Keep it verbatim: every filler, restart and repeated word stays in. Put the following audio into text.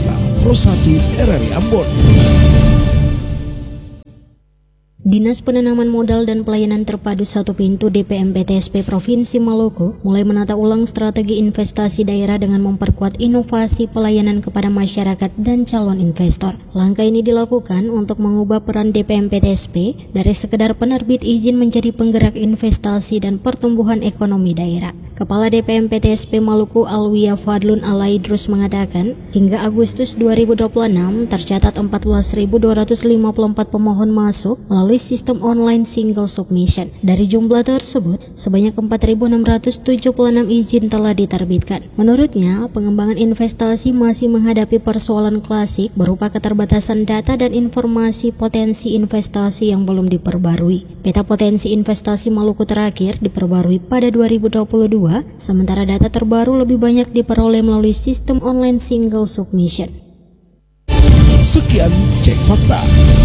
Jakarta, Pro satu R R I Ambon. Dinas Penanaman Modal dan Pelayanan Terpadu Satu Pintu D P M P T S P Provinsi Maluku mulai menata ulang strategi investasi daerah dengan memperkuat inovasi pelayanan kepada masyarakat dan calon investor. Langkah ini dilakukan untuk mengubah peran D P M P T S P dari sekedar penerbit izin menjadi penggerak investasi dan pertumbuhan ekonomi daerah. Kepala D P M P T S P Maluku Alwia Fadlun Alaidrus mengatakan, hingga Agustus dua ribu dua puluh enam tercatat empat belas ribu dua ratus lima puluh empat pemohon masuk melalui sistem online single submission. Dari jumlah tersebut, sebanyak empat ribu enam ratus tujuh puluh enam izin telah diterbitkan. Menurutnya, pengembangan investasi masih menghadapi persoalan klasik berupa keterbatasan data dan informasi potensi investasi yang belum diperbarui. Peta potensi investasi Maluku terakhir diperbarui pada dua ribu dua puluh dua, sementara data terbaru lebih banyak diperoleh melalui sistem online single submission. Sekian Cek Fakta.